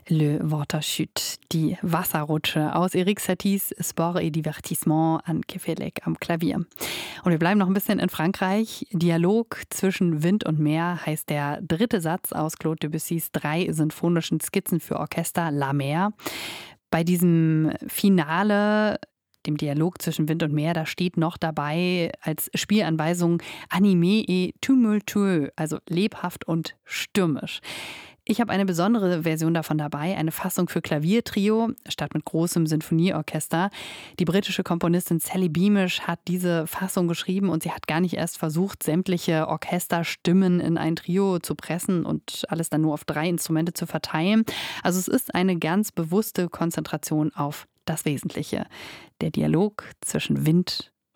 Le Waterchute, die Wasserrutsche aus Erik Saties Sport et Divertissement an Kefelec am Klavier. Und wir bleiben noch ein bisschen in Frankreich. Dialog zwischen Wind und Meer heißt der dritte Satz aus Claude Debussys 3 sinfonischen Skizzen für Orchester La Mer. Bei diesem Finale, dem Dialog zwischen Wind und Meer, da steht noch dabei als Spielanweisung animé et tumultueux, also lebhaft und stürmisch. Ich habe eine besondere Version davon dabei, eine Fassung für Klaviertrio statt mit großem Sinfonieorchester. Die britische Komponistin Sally Beamish hat diese Fassung geschrieben und sie hat gar nicht erst versucht, sämtliche Orchesterstimmen in ein Trio zu pressen und alles dann nur auf 3 Instrumente zu verteilen. Also es ist eine ganz bewusste Konzentration auf das Wesentliche. Der Dialog zwischen Wind